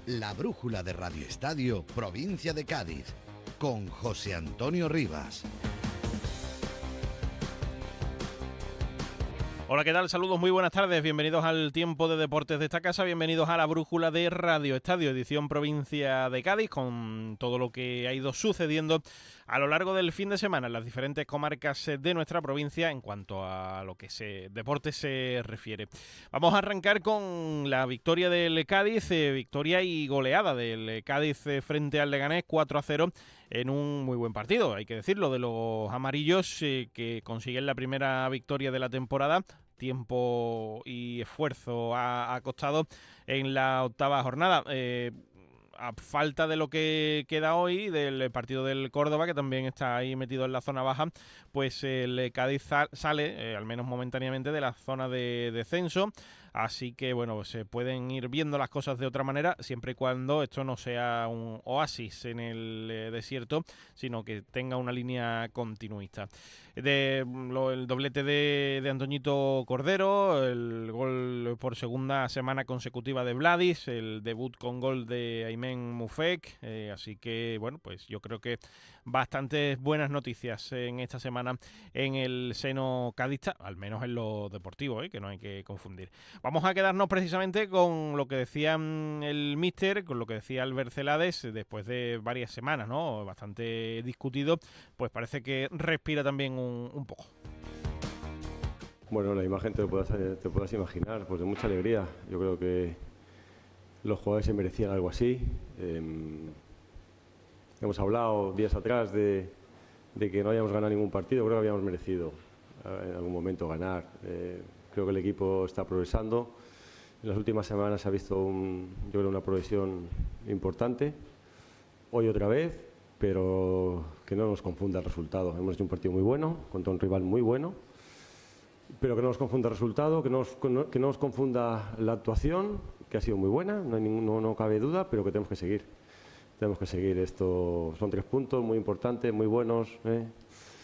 La brújula de Radio Estadio, provincia de Cádiz, con José Antonio Rivas. Hola, ¿qué tal? Saludos, muy buenas tardes. Bienvenidos al tiempo de deportes de esta casa. Bienvenidos a la brújula de Radio Estadio, edición provincia de Cádiz, con todo lo que ha ido sucediendo a lo largo del fin de semana en las diferentes comarcas de nuestra provincia en cuanto a lo que deporte se refiere. Vamos a arrancar con la victoria del Cádiz, victoria y goleada del Cádiz frente al Leganés 4-0 en un muy buen partido, hay que decirlo, de los amarillos que consiguen la primera victoria de la temporada. Tiempo y esfuerzo ha costado en la octava jornada. A falta de lo que queda hoy, del partido del Córdoba, que también está ahí metido en la zona baja, pues el Cádiz sale, al menos momentáneamente, de la zona de descenso. Así que, bueno, se pueden ir viendo las cosas de otra manera, siempre y cuando esto no sea un oasis en el desierto, sino que tenga una línea continuista. El doblete de Antoñito Cordero, el gol por segunda semana consecutiva de Vladis, el debut con gol de Aymen Mufek, así que, bueno, pues yo creo que bastantes buenas noticias en esta semana en el seno cadista, al menos en lo deportivo, que no hay que confundir. Vamos a quedarnos precisamente con lo que decía el míster, con lo que decía Albert Celades, después de varias semanas, ¿no? Bastante discutido, pues parece que respira también un poco. Bueno, la imagen te puedas imaginar, pues de mucha alegría. Yo creo que los jugadores se merecían algo así. Hemos hablado días atrás de que no habíamos ganado ningún partido, creo que habíamos merecido en algún momento ganar. Creo que el equipo está progresando. En las últimas semanas se ha visto yo creo una progresión importante. Hoy otra vez, pero que no nos confunda el resultado. Hemos hecho un partido muy bueno, contra un rival muy bueno, pero que no nos confunda el resultado, que no nos confunda la actuación, que ha sido muy buena, no cabe duda, pero que tenemos que seguir. Tenemos que seguir esto. Son 3 puntos muy importantes, muy buenos,